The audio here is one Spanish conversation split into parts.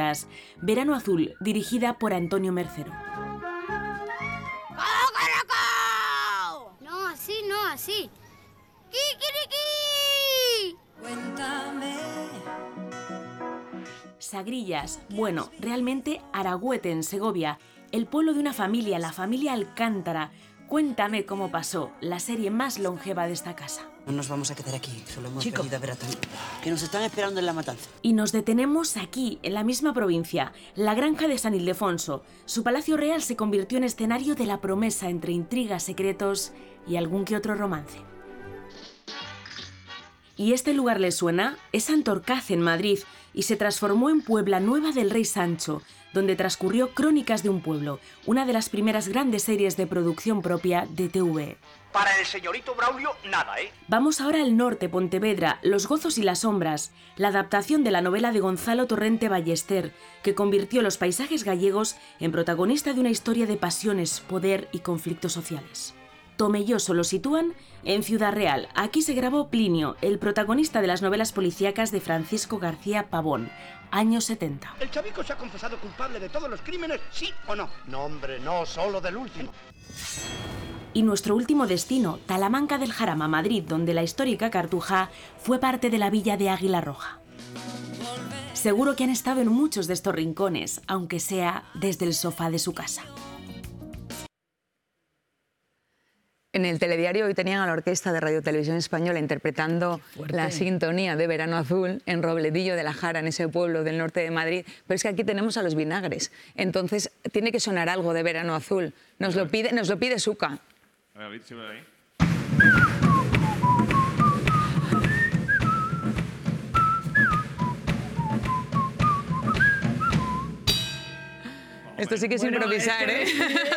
policíacas. Verano Azul, dirigida por Antonio Mercero. No, así, no, así. ¡Kikiriki! Cuéntame. Sagrillas, bueno, realmente Aragüete, en Segovia, el pueblo de una familia, la familia Alcántara. Cuéntame cómo pasó, la serie más longeva de esta casa. No nos vamos a quedar aquí, solo hemos venido a ver a Tony, que nos están esperando en la matanza. Y nos detenemos aquí, en la misma provincia, la granja de San Ildefonso. Su palacio real se convirtió en escenario de la promesa entre intrigas, secretos y algún que otro romance. ¿Y este lugar les suena? Es Santorcaz, en Madrid, y se transformó en Puebla Nueva del Rey Sancho, donde transcurrió Crónicas de un pueblo, una de las primeras grandes series de producción propia de TV. Para el señorito Braulio, nada, ¿eh? Vamos ahora al norte, Pontevedra, Los gozos y las sombras, la adaptación de la novela de Gonzalo Torrente Ballester, que convirtió los paisajes gallegos en protagonista de una historia de pasiones, poder y conflictos sociales. Tomelloso lo sitúan en Ciudad Real. Aquí se grabó Plinio, el protagonista de las novelas policíacas de Francisco García Pavón, años 70. ¿El chavico se ha confesado culpable de todos los crímenes, sí o no? No, hombre, no, solo del último. Y nuestro último destino, Talamanca del Jarama, Madrid, donde la histórica Cartuja fue parte de la villa de Águila Roja. Seguro que han estado en muchos de estos rincones, aunque sea desde el sofá de su casa. En el telediario hoy tenían a la Orquesta de Radio Televisión Española interpretando la sintonía de Verano Azul en Robledillo de la Jara, en ese pueblo del norte de Madrid. Pero es que aquí tenemos a Los Vinagres. Entonces tiene que sonar algo de Verano Azul. Nos lo pide Suca. A ver, si ahí. Esto sí que es improvisar, ¿eh?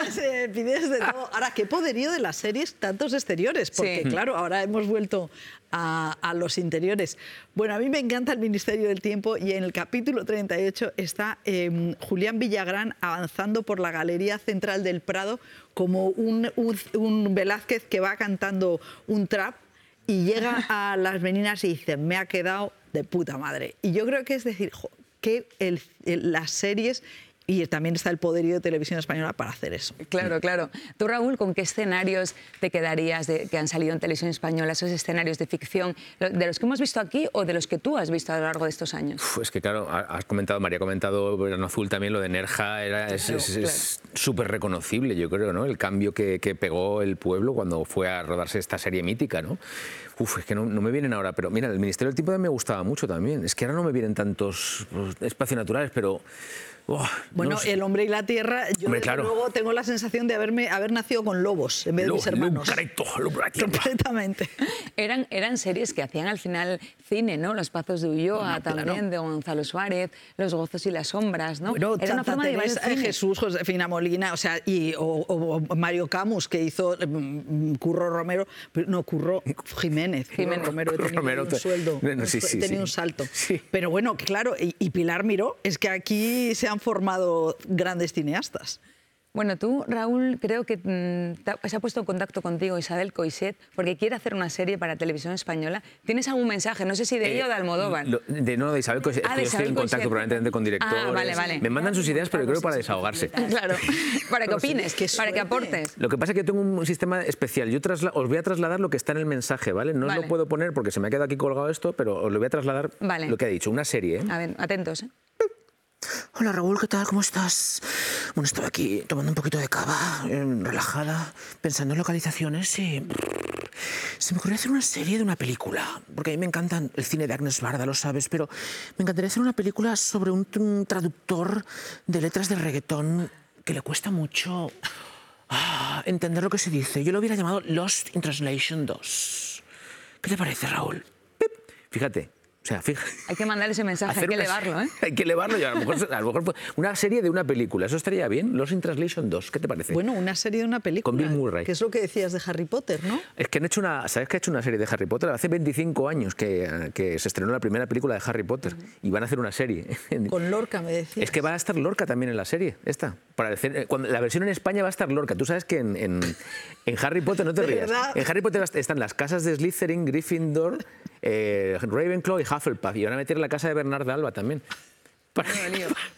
Pides de todo. Ahora, qué poderío de las series, tantos exteriores, porque Sí. claro, ahora hemos vuelto a los interiores. Bueno, a mí me encanta el Ministerio del Tiempo y en el capítulo 38 está Julián Villagrán avanzando por la Galería Central del Prado como un Velázquez que va cantando un trap y llega a las meninas y dice, me ha quedado de puta madre. Y yo creo que es decir, que las series... Y también está el poderío de Televisión Española para hacer eso. Claro, claro. Tú, Raúl, ¿con qué escenarios te quedarías que han salido en Televisión Española, esos escenarios de ficción, de los que hemos visto aquí o de los que tú has visto a lo largo de estos años? Es que, claro, María ha comentado Verano Azul también, lo de Nerja es súper reconocible, yo creo, ¿no? El cambio que pegó el pueblo cuando fue a rodarse esta serie mítica, ¿no? Es que no me vienen ahora, pero mira, el Ministerio del Tiempo me gustaba mucho también. Es que ahora no me vienen tantos espacios naturales, pero... Bueno, no sé. El hombre y la tierra, yo Hombre, desde luego tengo la sensación de haber nacido con lobos en vez de mis hermanos. Completamente. Eran series que hacían al final cine, ¿no? Los Pazos de Ulloa también, de Gonzalo Suárez, Los gozos y las sombras, ¿no? Bueno, era una forma de llevar el cine. Jesús, Josefina Molina, o sea, o Mario Camus, que hizo Curro Romero, no, Curro Jiménez. Jiménez. Romero, he tenido un sueldo, he tenido un salto. Sí. Pero bueno, claro, y Pilar Miró, es que aquí se han formado grandes cineastas. Bueno, tú, Raúl, creo que se ha puesto en contacto contigo Isabel Coixet porque quiere hacer una serie para Televisión Española. ¿Tienes algún mensaje? No sé si de ella o de Almodóvar. De Isabel Coixet. Ah, de yo estoy en Isabel contacto Coixet. probablemente con directores. Vale. Me mandan sus ideas, pero yo creo para desahogarse. Claro, para que opines, para que aportes. Lo que pasa es que yo tengo un sistema especial. Yo os voy a trasladar lo que está en el mensaje, ¿vale? No os lo puedo poner porque se me ha quedado aquí colgado esto, pero os lo voy a trasladar lo que ha dicho. Una serie, ¿eh? A ver, atentos, ¿eh? Hola Raúl, ¿qué tal? ¿Cómo estás? Bueno, estoy aquí tomando un poquito de cava, relajada, pensando en localizaciones y... Se me ocurrió hacer una serie de una película, porque a mí me encanta el cine de Agnes Barda, lo sabes, pero me encantaría hacer una película sobre un traductor de letras de reggaetón que le cuesta mucho entender lo que se dice. Yo lo hubiera llamado Lost in Translation 2. ¿Qué te parece, Raúl? Fíjate. O sea, fíjate. Hay que mandar ese mensaje, hay que elevarlo, ¿eh? Hay que elevarlo y a lo mejor una serie de una película, eso estaría bien. Lost in Translation 2, ¿qué te parece? Bueno, una serie de una película. Con Bill Murray. Que es lo que decías de Harry Potter, ¿no? Es que ¿sabes que ha hecho una serie de Harry Potter? Hace 25 años que se estrenó la primera película de Harry Potter y van a hacer una serie. Con Lorca, me decías. Es que va a estar Lorca también en la serie, esta. Cuando la versión en España va a estar Lorca. Tú sabes que en Harry Potter, no te rías, en Harry Potter están las casas de Slytherin, Gryffindor, Ravenclaw y Hufflepuff. Y van a meter la casa de Bernard de Alba también.